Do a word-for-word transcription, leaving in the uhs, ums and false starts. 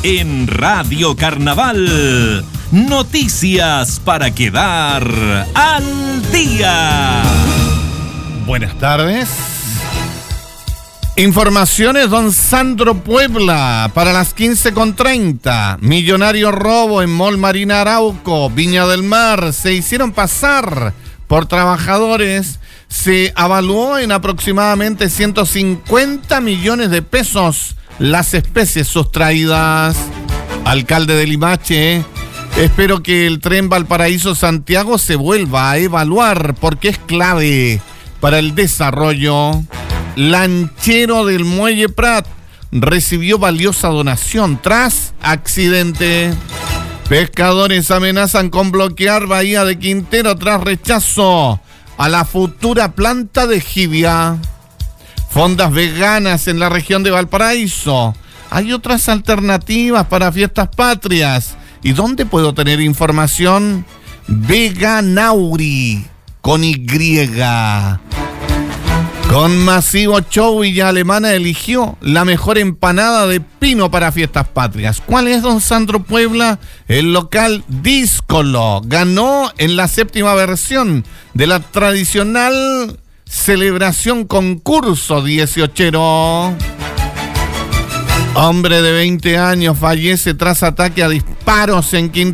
En Radio Carnaval, noticias para quedar al día. Buenas tardes. Informaciones, don Sandro Puebla, para las quince con treinta. Millonario robo en Mall Marina Arauco, Viña del Mar. Se hicieron pasar por trabajadores. Se evaluó en aproximadamente ciento cincuenta millones de pesos las especies sustraídas. Alcalde de Limache, espero que el tren Valparaíso-Santiago se vuelva a evaluar porque es clave para el desarrollo. Lanchero del Muelle Prat recibió valiosa donación tras accidente. Pescadores amenazan con bloquear Bahía de Quintero tras rechazo a la futura planta de jibia. Fondas veganas en la región de Valparaíso. Hay otras alternativas para fiestas patrias. ¿Y dónde puedo tener información? Veganauri, con Y. Con masivo show, Villa Alemana eligió la mejor empanada de pino para fiestas patrias. ¿Cuál es, don Sandro Puebla? El local Díscolo ganó en la séptima versión de la tradicional celebración concurso dieciochero. Hombre de veinte años fallece tras ataque a disparos en Quintero.